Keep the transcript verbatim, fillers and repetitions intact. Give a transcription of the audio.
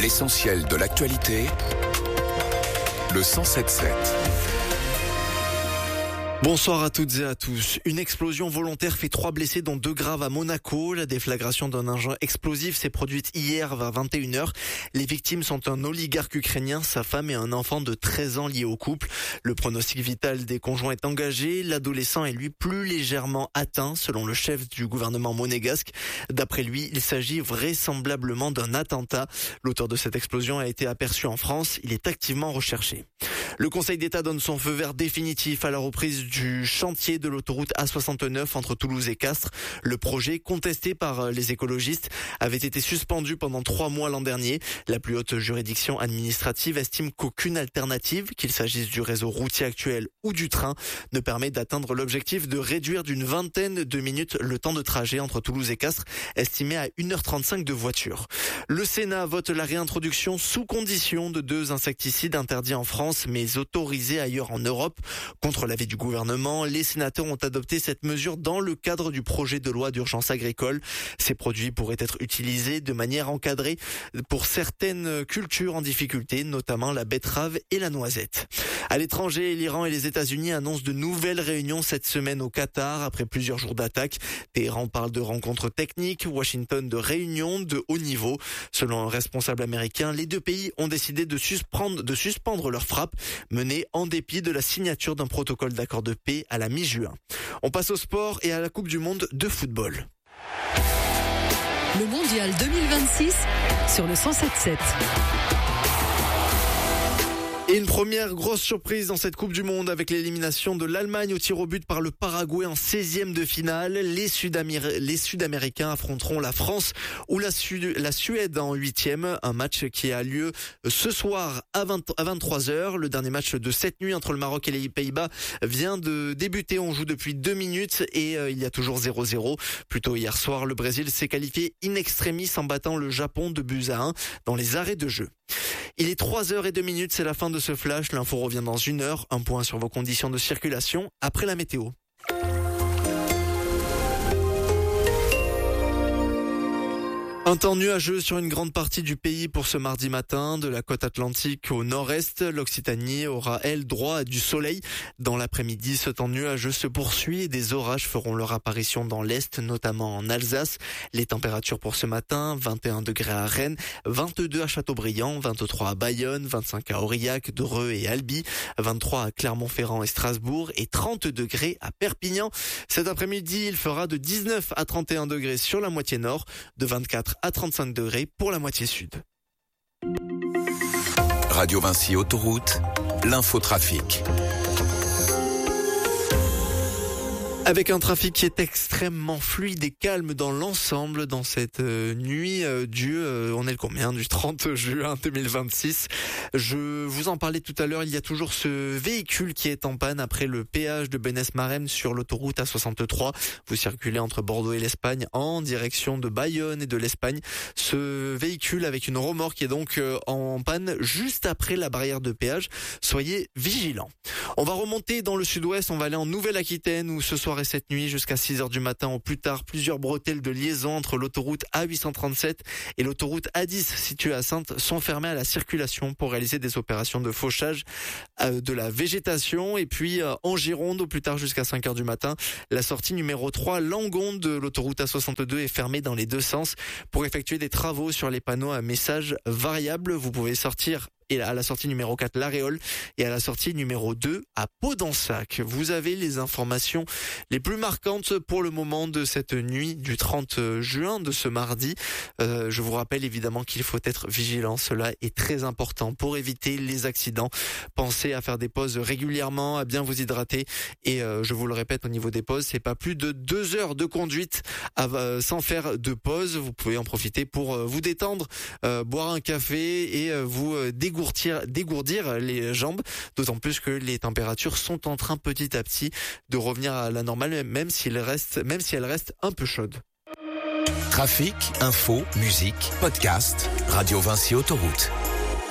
L'essentiel de l'actualité, le cent sept sept. Bonsoir à toutes et à tous. Une explosion volontaire fait trois blessés dont deux graves à Monaco. La déflagration d'un engin explosif s'est produite hier vers vingt et une heures. Les victimes sont un oligarque ukrainien, sa femme et un enfant de treize ans liés au couple. Le pronostic vital des conjoints est engagé. L'adolescent est lui plus légèrement atteint selon le chef du gouvernement monégasque. D'après lui, il s'agit vraisemblablement d'un attentat. L'auteur de cette explosion a été aperçu en France. Il est activement recherché. Le Conseil d'État donne son feu vert définitif à la reprise du chantier de l'autoroute A soixante-neuf entre Toulouse et Castres. Le projet, contesté par les écologistes, avait été suspendu pendant trois mois l'an dernier. La plus haute juridiction administrative estime qu'aucune alternative, qu'il s'agisse du réseau routier actuel ou du train, ne permet d'atteindre l'objectif de réduire d'une vingtaine de minutes le temps de trajet entre Toulouse et Castres, estimé à une heure trente-cinq de voiture. Le Sénat vote la réintroduction sous condition de deux insecticides interdits en France, mais autorisés ailleurs en Europe. Contre l'avis du gouvernement, les sénateurs ont adopté cette mesure dans le cadre du projet de loi d'urgence agricole. Ces produits pourraient être utilisés de manière encadrée pour certaines cultures en difficulté, notamment la betterave et la noisette. À l'étranger, l'Iran et les États-Unis annoncent de nouvelles réunions cette semaine au Qatar après plusieurs jours d'attaques. Téhéran parle de rencontres techniques, Washington de réunions de haut niveau. Selon un responsable américain, les deux pays ont décidé de suspendre, de suspendre leurs frappes menées en dépit de la signature d'un protocole d'accord de paix à la mi-juin. On passe au sport et à la Coupe du Monde de football. Le Mondial deux mille vingt-six sur le cent sept sept. Et une première grosse surprise dans cette Coupe du Monde avec l'élimination de l'Allemagne au tir au but par le Paraguay en seizième de finale. Les, Sud-Améri- les Sud-Américains affronteront la France ou la, Su- la Suède en huitième. Un match qui a lieu ce soir à, vingt- à vingt-trois heures. Le dernier match de cette nuit entre le Maroc et les Pays-Bas vient de débuter. On joue depuis deux minutes et euh, il y a toujours zéro zéro. Plus tôt hier soir, le Brésil s'est qualifié in extremis en battant le Japon de buts à un dans les arrêts de jeu. Il est trois heures et deux minutes, c'est la fin de ce flash. L'info revient dans une heure. Un point sur vos conditions de circulation après la météo. Un temps nuageux sur une grande partie du pays pour ce mardi matin. De la côte atlantique au nord-est, l'Occitanie aura, elle, droit à du soleil. Dans l'après-midi, ce temps nuageux se poursuit et des orages feront leur apparition dans l'est, notamment en Alsace. Les températures pour ce matin, vingt et un degrés à Rennes, vingt-deux à Châteaubriand, vingt-trois à Bayonne, vingt-cinq à Aurillac, Dreux et Albi, vingt-trois à Clermont-Ferrand et Strasbourg et trente degrés à Perpignan. Cet après-midi, il fera de dix-neuf à trente et un degrés sur la moitié nord, de vingt-quatre à trente-cinq degrés pour la moitié sud. Radio Vinci Autoroute, l'infotrafic. Avec un trafic qui est extrêmement fluide et calme dans l'ensemble dans cette euh, nuit euh, du, euh, on est le combien, du trente juin deux mille vingt-six. Je vous en parlais tout à l'heure, il y a toujours ce véhicule qui est en panne après le péage de Bénès-Marem sur l'autoroute A soixante-trois. Vous circulez entre Bordeaux et l'Espagne en direction de Bayonne et de l'Espagne. Ce véhicule avec une remorque est donc euh, en panne juste après la barrière de péage. Soyez vigilants. On va remonter dans le sud-ouest, on va aller en Nouvelle-Aquitaine où ce soir et cette nuit jusqu'à six heures du matin au plus tard, plusieurs bretelles de liaison entre l'autoroute A huit cent trente-sept et l'autoroute A dix située à Saintes sont fermées à la circulation pour réaliser des opérations de fauchage de la végétation. Et puis en Gironde au plus tard jusqu'à cinq heures du matin, la sortie numéro trois Langon de l'autoroute A soixante-deux est fermée dans les deux sens pour effectuer des travaux sur les panneaux à messages variables. Vous pouvez sortir et à la sortie numéro quatre, l'Aréole, et à la sortie numéro deux, à Pau-d'Ensac. Vous avez les informations les plus marquantes pour le moment de cette nuit du trente juin, de ce mardi. Euh, je vous rappelle évidemment qu'il faut être vigilant. Cela est très important pour éviter les accidents. Pensez à faire des pauses régulièrement, à bien vous hydrater. Et euh, je vous le répète, au niveau des pauses, c'est pas plus de deux heures de conduite à, euh, sans faire de pause. Vous pouvez en profiter pour euh, vous détendre, euh, boire un café et euh, vous euh, dégourdir dégourdir les jambes, d'autant plus que les températures sont en train petit à petit de revenir à la normale, même s'il reste, même si elles restent un peu chaudes. Trafic, info, musique, podcast, Radio Vinci Autoroute.